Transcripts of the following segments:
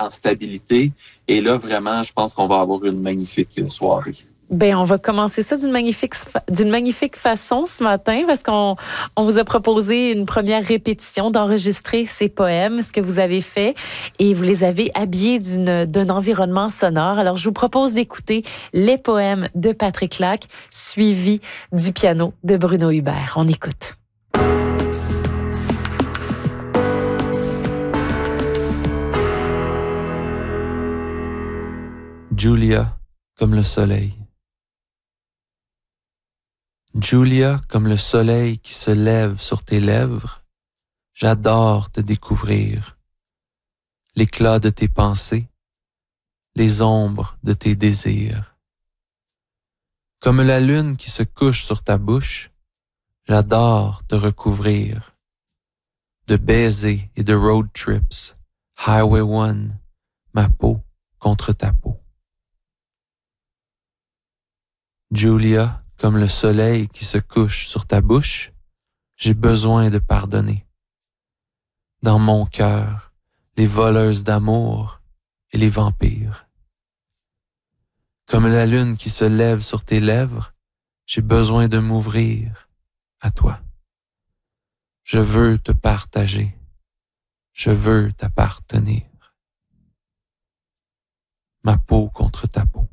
en stabilité. Et là, vraiment, je pense qu'on va avoir une magnifique soirée. Ben, on va commencer ça d'une magnifique façon ce matin parce qu'on vous a proposé une première répétition d'enregistrer ces poèmes, ce que vous avez fait, et vous les avez habillés d'un environnement sonore. Alors, je vous propose d'écouter les poèmes de Patrick Lac, suivis du piano de Bruno Hubert. On écoute. Julia comme le soleil. Julia, comme le soleil qui se lève sur tes lèvres, j'adore te découvrir. L'éclat de tes pensées, les ombres de tes désirs. Comme la lune qui se couche sur ta bouche, j'adore te recouvrir. De baisers et de road trips, Highway 1, ma peau contre ta peau. Julia, comme le soleil qui se couche sur ta bouche, j'ai besoin de pardonner. Dans mon cœur, les voleuses d'amour et les vampires. Comme la lune qui se lève sur tes lèvres, j'ai besoin de m'ouvrir à toi. Je veux te partager. Je veux t'appartenir. Ma peau contre ta peau.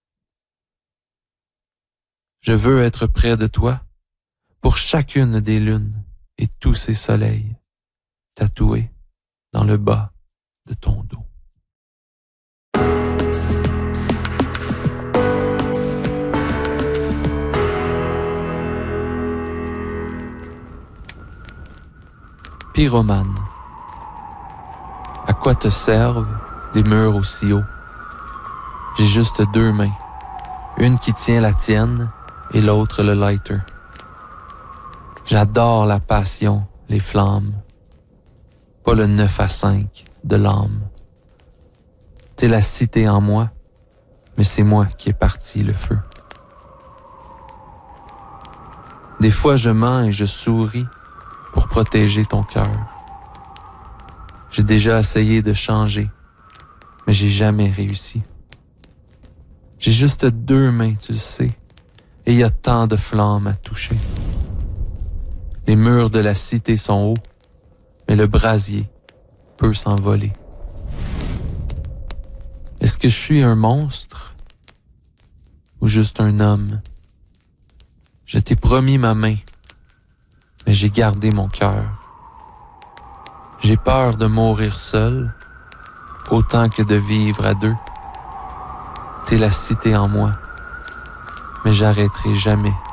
Je veux être près de toi pour chacune des lunes et tous ces soleils tatoués dans le bas de ton dos. Pyromane. À quoi te servent des murs aussi hauts? J'ai juste 2 mains, une qui tient la tienne et l'autre le lighter. J'adore la passion, les flammes, pas le 9 à 5 de l'âme. T'es la cité en moi, mais c'est moi qui ai parti le feu. Des fois je mens et je souris pour protéger ton cœur. J'ai déjà essayé de changer, mais j'ai jamais réussi. J'ai juste 2 mains, tu le sais, et il y a tant de flammes à toucher. Les murs de la cité sont hauts, mais le brasier peut s'envoler. Est-ce que je suis un monstre ou juste un homme? Je t'ai promis ma main, mais j'ai gardé mon cœur. J'ai peur de mourir seul, autant que de vivre à 2. T'es la cité en moi, mais j'arrêterai jamais